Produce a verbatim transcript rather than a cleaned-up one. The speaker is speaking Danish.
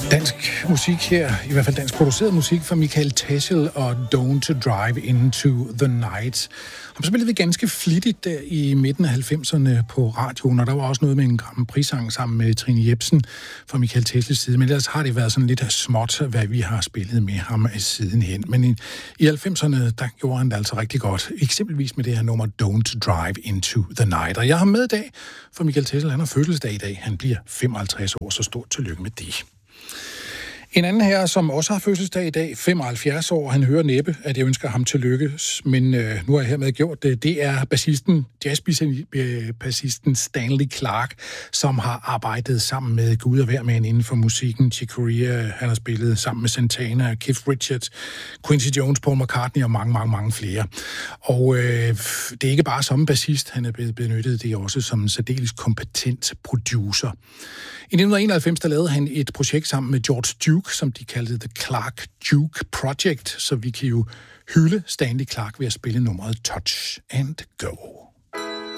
Dansk musik her, i hvert fald dansk produceret musik fra Michael Tesel og Don't Drive Into the Night. Han spillede vi ganske flittigt der i midten af halvfemserne på radioen, og der var også noget med en Grand Prix-sang sammen med Trine Jepsen fra Michael Tesels side, men ellers har det været sådan lidt småt, hvad vi har spillet med ham sidenhen. Men i, i halvfemserne, der gjorde han det altså rigtig godt, eksempelvis med det her nummer Don't Drive Into the Night. Og jeg har med i dag, for Michael Tesel, han har fødselsdag i dag, han bliver femoghalvtreds år, så stort tillykke med det. En anden her, som også har fødselsdag i dag, femoghalvfjerds år, han hører næppe, at jeg ønsker ham tillykke, men øh, nu har jeg hermed gjort det. Det er bassisten, jazzbassisten Stanley Clarke, som har arbejdet sammen med Gud og hver mand inden for musikken. Chick Corea, han har spillet sammen med Santana, Keith Richards, Quincy Jones, Paul McCartney og mange, mange, mange flere. Og øh, det er ikke bare som bassist, han er blevet benyttet, det er også som en særdeles kompetent producer. I nitten enoghalvfems der lavede han et projekt sammen med George Duke, som de kaldte The Clarke Duke Project, så vi kan jo hylde Stanley Clarke ved at spille nummeret Touch and Go.